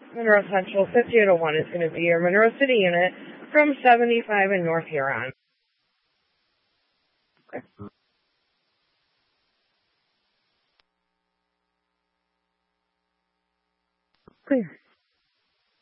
Monroe Central 5801 is going to be your Monroe City unit from 75 in North Huron. Okay. Clear.